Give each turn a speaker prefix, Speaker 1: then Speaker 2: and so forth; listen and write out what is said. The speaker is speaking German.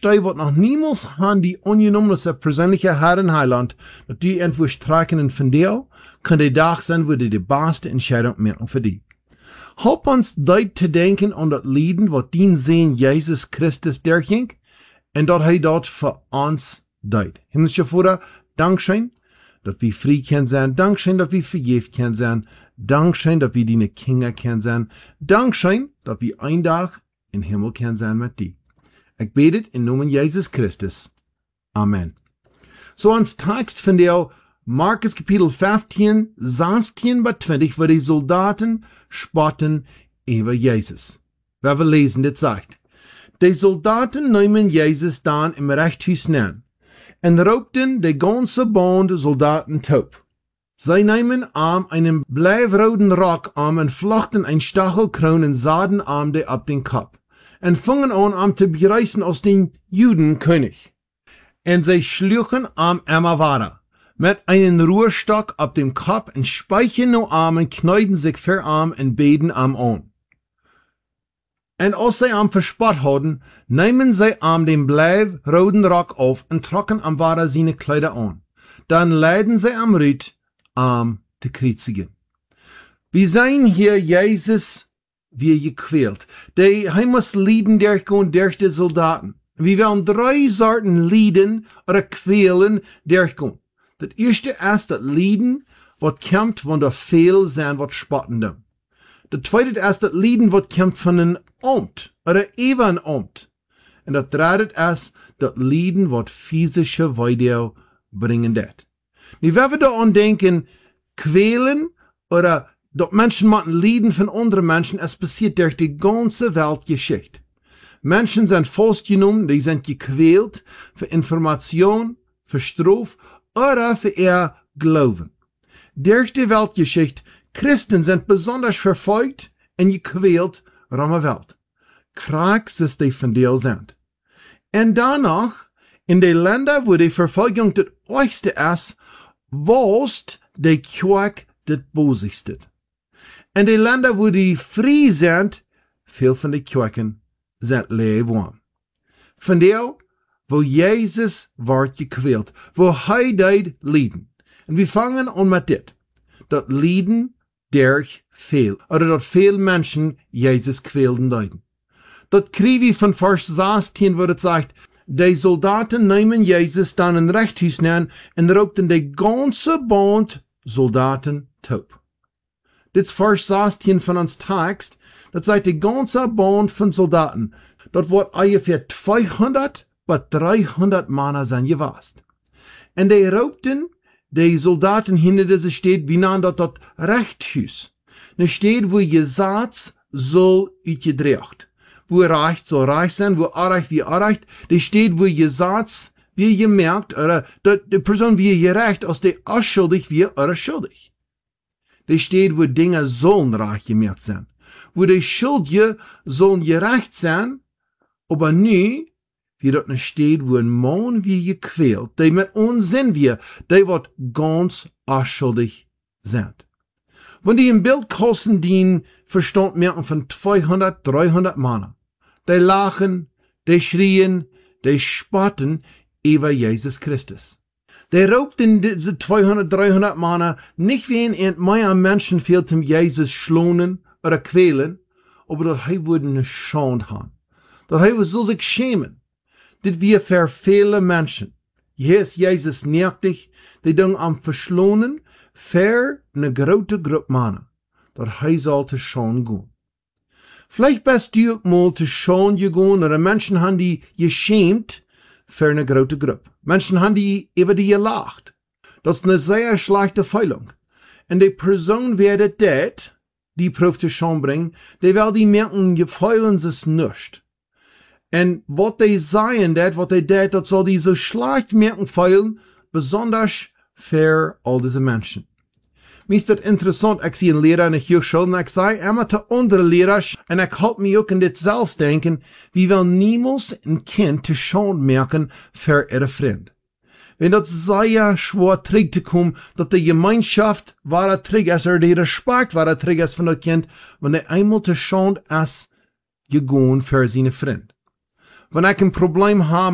Speaker 1: stij wat nog niemals han die ongenoemde persönliche Herren Heiland, dat die entweder strekken en vandeel, kan die dag zijn waar die beste Entscheidung machen für die. Help ons duid te denken aan dat lijden wat dien zijn Jezus Christus derging, en dat hij dat voor ons duid. Himmlische Vader, dankzij dat we vrij kunnen zijn, dankzij dat we vergeven kunnen zijn, dankzij dat we die Kinder kunnen zijn, dankzij dat we een dag in Himmel kunnen zijn met die. Ik bid het in naam Jezus Christus. Amen. So ons tekst van jou, Markus kapitel 15, 16 bis 20, waar die Soldaten spotten über Jezus. Waar we lezen, dit zegt. Die Soldaten nemen Jezus dan im Rechthuis neer en roepten de ganze Band Soldaten taub. Zij nemen aan einen blijfroden Rock aan en vlochten een Stachelkroon en zaden aan de op den Kopf en vangen aan te bereisen als den Judenkönig. En zij schlugen am Amavara mit einen Ruhrstock auf dem Kopf und speichen no Arm und kneiden sich für Arm und beten am an. Und als sie am verspott hadden, nehmen sie am den bleib roten Rock auf und trocken am Vater seine Kleider an. Dann leiden sie am Ried am te kreuzigen. Wir sehen hier Jesus, wie gequält. Hij muss leiden durchgehen durch die Soldaten. Wir werden 3 Sorten leiden oder quälen durchgehen. Das erste ist das Leiden, was kommt von der Fehl sein, was spotten dem. Das zweite ist das Leiden, was kommt von einem Amt oder eben ein Amt. Und das dritte ist das Leiden, was physische Weide bringen det. Nu, wenn wir da an denken, quälen oder dass Menschen machen Leiden von anderen Menschen, es passiert durch die ganze Weltgeschichte. Menschen sind festgenommen, die sind gequält für Information, für Straf oder für ihr Glauben. Durch die Weltgeschichte, Christen sind besonders verfolgt und gequält um die Welt. Krank, dass die von dir sind. Und danach, in den Ländern, wo die Verfolgung das äußerste ist, wohlst die Kirche das Bosigste. In den Ländern, wo die frei sind, viel von den Kirchen sind leerwarm. Von der, wo Jesus wordt gequält, wo deed lijden. En we fangen an met dit. Dat lijden durch veel, oder dat veel Menschen Jesus quälden deuten. Dat kriegen wir von Vers 16, wo het sagt, die Soldaten nehmen Jesus dann in Rechthuis neer en roepten de ganze Band Soldaten taub. Dit is Vers 16 von ons tekst, dat sagt die ganze Band von Soldaten. Dat wordt ungefähr 200 bis 300 Männer zijn gewast. En die roepten die Soldaten hinter deze steht, wie naam dat Rechthuis. Ne steht, wo Gesetz soll uitgedreigd. Wo Recht soll recht sein, wo Unrecht wie Unrecht. Die steht, wo Gesetz wie gemerkt, oder die Person wie gerecht, als die unschuldig wie oder schuldig. Die steht, wo Dinge sollen recht gemerkt sein. Wo die Schuldige sollen gerecht sein, aber nie, wie dort nicht steht, wo ein Mann wie gequält, die mit Unsinn wir, die wird ganz unschuldig sind. Wenn die im Bildkosten dienen, verstand merken von 200, 300 Männern. Die lachen, die schrien, die spotten über Jesus Christus. Die raubten diese 200, 300 Männer nicht wie ein mehr Menschen fehlt, um Jesus schlonen oder quälen, aber dass er würde eine Schande haben. Dass er soll sich schämen. Das wir für viele Menschen. Hier ist Jesus nervig, die dann am verschlonen für eine große Gruppe Männer. Dass er sollte schon gehen. Vielleicht bist du auch mal zu schon gegangen oder Menschen haben die geschämt für eine große Gruppe. Menschen haben die über die gelacht. Das ist eine sehr schlechte Feilung. Und die Person wird das, die Prof zu schon bringen, die will die merken, gefeilen sich nicht. Und was die sagen, was die das soll die so schlecht merken feilen, besonders für all diese Menschen. Mir ist das interessant, ich sehe einen Lehrer in der Hochschule und ich sage immer zu anderen Lehrern, und ich halte mich auch in das selbst denken, wie will niemals ein Kind zu Schande merken für ihre Freund. Wenn das sehr schwer trägt zu kommen, dass die Gemeinschaft war trägt ist, oder der Respekt war trägt ist von dem Kind, wenn er einmal zu Schande ist, gegangen für seine Freund. Wenn ich ein Problem habe